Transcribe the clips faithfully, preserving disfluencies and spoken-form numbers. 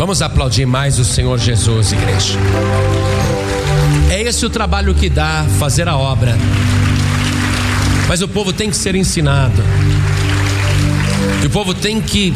Vamos aplaudir mais o Senhor Jesus, igreja. É esse o trabalho que dá, fazer a obra. Mas o povo tem que ser ensinado. E o povo tem que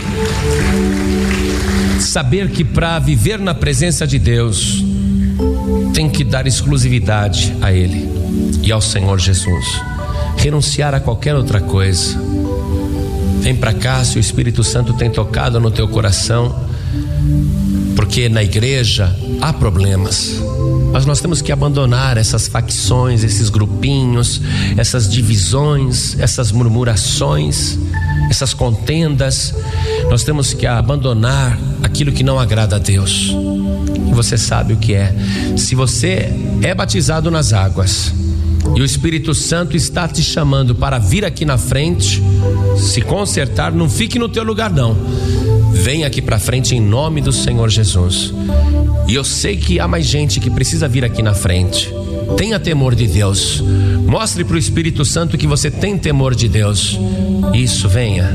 saber que para viver na presença de Deus, tem que dar exclusividade a Ele e ao Senhor Jesus. Renunciar a qualquer outra coisa. Vem para cá se o Espírito Santo tem tocado no teu coração, porque na igreja há problemas, mas nós temos que abandonar essas facções, esses grupinhos, essas divisões, essas murmurações, essas contendas. Nós temos que abandonar aquilo que não agrada a Deus. E você sabe o que é. Se você é batizado nas águas e o Espírito Santo está te chamando para vir aqui na frente, se consertar, não fique no teu lugar não. Vem aqui para frente em nome do Senhor Jesus. E eu sei que há mais gente que precisa vir aqui na frente. Tenha temor de Deus. Mostre para o Espírito Santo que você tem temor de Deus. Isso, venha.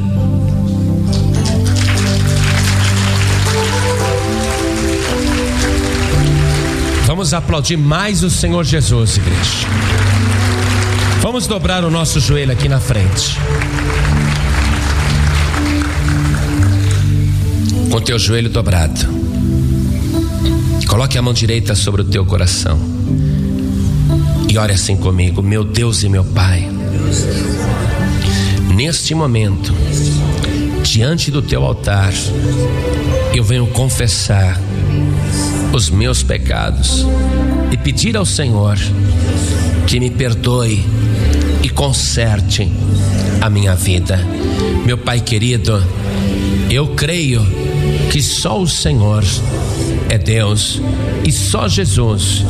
Vamos aplaudir mais o Senhor Jesus, igreja. Vamos dobrar o nosso joelho aqui na frente. Com o teu joelho dobrado, coloque a mão direita sobre o teu coração e ore assim comigo. Meu Deus e meu Pai, neste momento, diante do teu altar, eu venho confessar os meus pecados e pedir ao Senhor que me perdoe e conserte a minha vida. Meu Pai querido, eu creio que só o Senhor é Deus e só Jesus